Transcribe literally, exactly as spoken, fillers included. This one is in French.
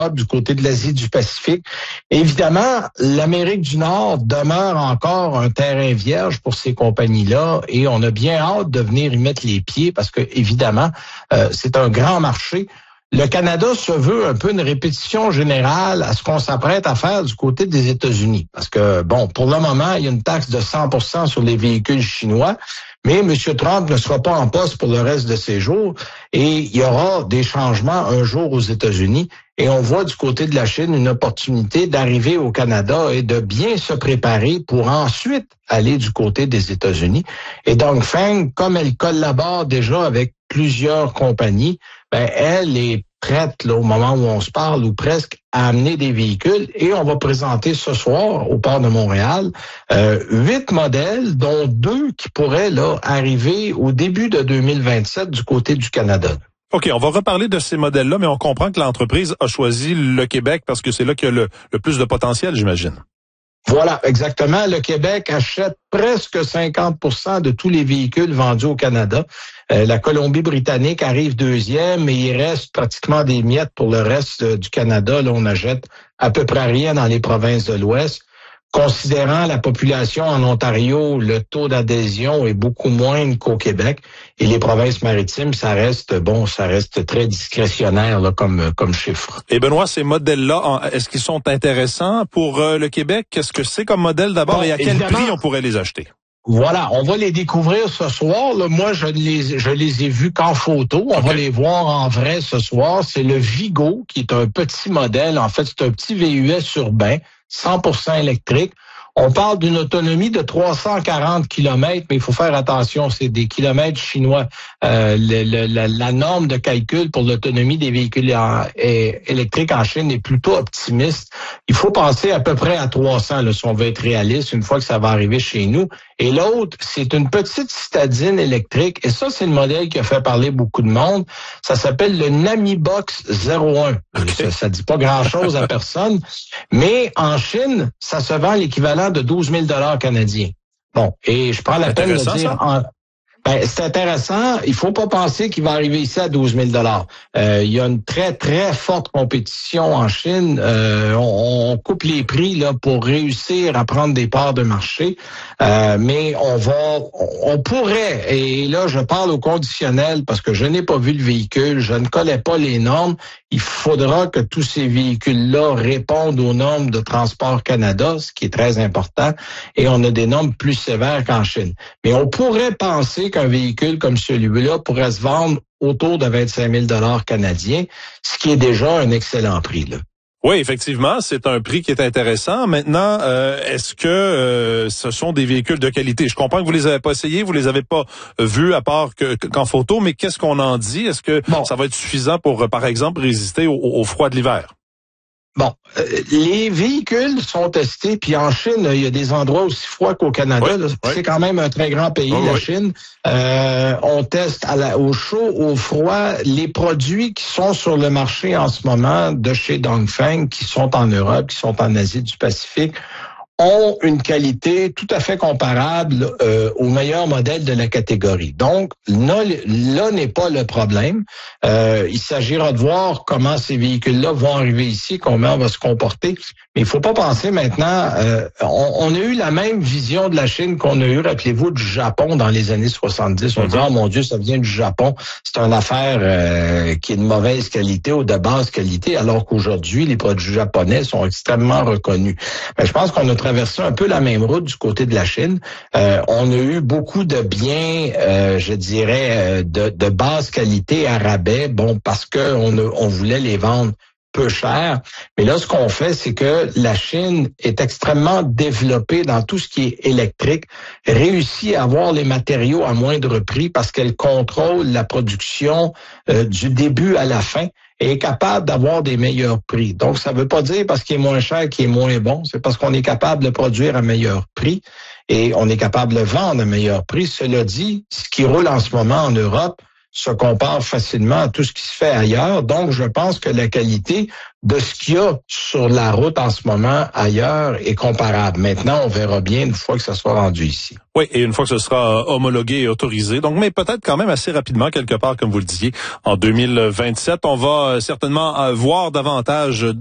du côté de l'Asie du Pacifique. Évidemment, l'Amérique du Nord demeure encore un terrain vierge pour ces compagnies-là et on a bien hâte de venir y mettre les pieds parce que, évidemment, euh, c'est un grand marché. Le Canada se veut un peu une répétition générale à ce qu'on s'apprête à faire du côté des États-Unis. Parce que, bon, pour le moment, il y a une taxe de cent pour cent sur les véhicules chinois, mais M. Trump ne sera pas en poste pour le reste de ses jours et il y aura des changements un jour aux États-Unis. Et on voit du côté de la Chine une opportunité d'arriver au Canada et de bien se préparer pour ensuite aller du côté des États-Unis. Et Dongfeng, comme elle collabore déjà avec plusieurs compagnies, ben elle est prête là, au moment où on se parle ou presque à amener des véhicules et on va présenter ce soir au port de Montréal euh, huit modèles dont deux qui pourraient là arriver au début de deux mille vingt-sept du côté du Canada. OK, on va reparler de ces modèles-là, mais on comprend que l'entreprise a choisi le Québec parce que c'est là qu'il y a le, le plus de potentiel, j'imagine. Voilà, exactement. Le Québec achète presque cinquante pour cent de tous les véhicules vendus au Canada. Euh, la Colombie-Britannique arrive deuxième, mais il reste pratiquement des miettes pour le reste euh, du Canada. Là, on n'achète à peu près rien dans les provinces de l'Ouest. Considérant la population en Ontario, le taux d'adhésion est beaucoup moindre qu'au Québec. Et les provinces maritimes, ça reste, bon, ça reste très discrétionnaire là, comme, comme chiffre. Et Benoît, ces modèles-là, est-ce qu'ils sont intéressants pour euh, le Québec? Qu'est-ce que c'est comme modèle d'abord bon, et à quel prix on pourrait les acheter? Voilà, on va les découvrir ce soir. Là, moi, je les, je les ai vus qu'en photo. On okay. va les voir en vrai ce soir. C'est le Vigo, qui est un petit modèle. En fait, c'est un petit V U S urbain, cent pour cent électrique. On parle d'une autonomie de trois cent quarante kilomètres, mais il faut faire attention, c'est des kilomètres chinois. Euh, le, le, la, la norme de calcul pour l'autonomie des véhicules en, est, électriques en Chine est plutôt optimiste. Il faut penser à peu près à trois cents, là, si on veut être réaliste, une fois que ça va arriver chez nous. Et l'autre, c'est une petite citadine électrique. Et ça, c'est le modèle qui a fait parler beaucoup de monde. Ça s'appelle le Namibox zéro un. Okay. Ça, ça dit pas grand-chose à personne. Mais en Chine, ça se vend l'équivalent de douze mille dollars canadiens. Bon, et je prends la peine de dire... En, ben, c'est intéressant. Il faut pas penser qu'il va arriver ici à douze mille dollars. Euh, il y a une très, très forte compétition en Chine. Euh, on, on coupe les prix là pour réussir à prendre des parts de marché. Euh, mais on va, on pourrait, et là, je parle au conditionnel parce que je n'ai pas vu le véhicule, je ne connais pas les normes. Il faudra que tous ces véhicules-là répondent aux normes de Transport Canada, ce qui est très important, et on a des normes plus sévères qu'en Chine. Mais on pourrait penser qu'un véhicule comme celui-là pourrait se vendre autour de vingt-cinq mille dollars canadiens, ce qui est déjà un excellent prix, là. Oui, effectivement, c'est un prix qui est intéressant. Maintenant, euh, est-ce que euh, ce sont des véhicules de qualité? Je comprends que vous les avez pas essayés, vous les avez pas vus à part que, qu'en photo, mais qu'est-ce qu'on en dit? Est-ce que bon. ça va être suffisant pour, par exemple, résister au, au froid de l'hiver? Bon, euh, les véhicules sont testés, puis en Chine, il y a des endroits aussi froids qu'au Canada. Oui, là. C'est oui. quand même un très grand pays, oui, la oui. Chine. Euh, on teste à la, au chaud, au froid, les produits qui sont sur le marché en ce moment de chez Dongfeng, qui sont en Europe, qui sont en Asie du Pacifique, ont une qualité tout à fait comparable euh, aux meilleurs modèles de la catégorie. Donc, là, là n'est pas le problème. Euh, il s'agira de voir comment ces véhicules-là vont arriver ici, comment on va se comporter. Mais il faut pas penser maintenant, euh, on, on a eu la même vision de la Chine qu'on a eu, rappelez-vous, du Japon dans les années soixante-dix. On mm-hmm. dit, oh mon Dieu, ça vient du Japon. C'est une affaire euh, qui est de mauvaise qualité ou de basse qualité, alors qu'aujourd'hui, les produits japonais sont extrêmement reconnus. Mais je pense qu'on a traversé un peu la même route du côté de la Chine. Euh, on a eu beaucoup de biens, euh, je dirais, de, de basse qualité à rabais, bon, parce que on, a, on voulait les vendre peu cher. Mais là, ce qu'on fait, c'est que la Chine est extrêmement développée dans tout ce qui est électrique, réussit à avoir les matériaux à moindre prix parce qu'elle contrôle la production euh, du début à la fin et est capable d'avoir des meilleurs prix. Donc, ça ne veut pas dire parce qu'il est moins cher qu'il est moins bon, c'est parce qu'on est capable de produire à meilleur prix et on est capable de vendre à meilleur prix. Cela dit, ce qui roule en ce moment en Europe, se compare facilement à tout ce qui se fait ailleurs. Donc, je pense que la qualité de ce qu'il y a sur la route en ce moment ailleurs est comparable. Maintenant, on verra bien une fois que ça soit rendu ici. Oui, et une fois que ce sera homologué et autorisé. Donc, mais peut-être quand même assez rapidement, quelque part, comme vous le disiez, en deux mille vingt-sept, on va certainement voir davantage